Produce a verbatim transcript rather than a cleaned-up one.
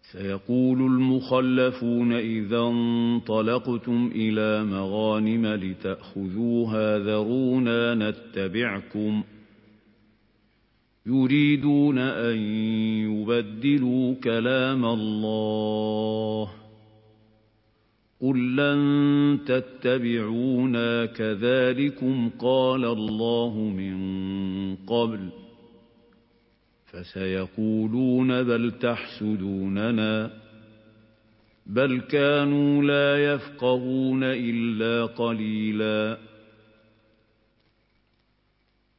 سيقول المخلفون إذا انطلقتم إلى مغانم لتأخذوها ذرونا نتبعكم يريدون أن يبدلوا كلام الله قل لن تتبعونا كذلكم قال الله من قبل فسيقولون بل تحسدوننا بل كانوا لا يفقهون إلا قليلا